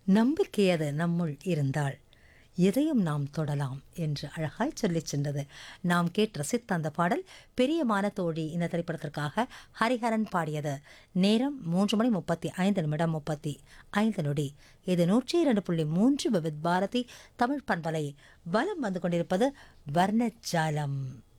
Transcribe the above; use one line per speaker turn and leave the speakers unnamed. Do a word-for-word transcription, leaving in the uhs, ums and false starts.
நம்பிக்கை அது நம்முள் இருந்தால் எதையும் நாம் தொடலாம் என்று அழகாய் சொல்லிச் சென்றது. நாம் கேட்டு ரசித்த அந்த பாடல் பெரியமான தோழி இந்த திரைப்படத்திற்காக ஹரிஹரன் பாடியது. நேரம் மூன்று மணி முப்பத்தி ஐந்து நிமிடம் முப்பத்தி ஐந்து நொடி. இது நூற்றி இரண்டு புள்ளி மூன்று விவித் பாரதி தமிழ் பண்பலை. வலம் வந்து கொண்டிருப்பது வர்ணஜாலம்.